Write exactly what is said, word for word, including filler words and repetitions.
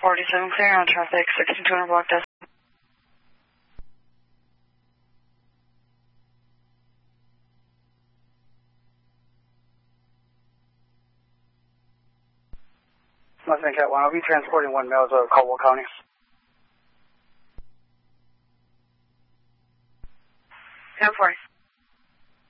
forty-seven, clear on traffic, sixteen two hundred block desk. Mustang Cat one, I'll be transporting one male to Caldwell County. ten four.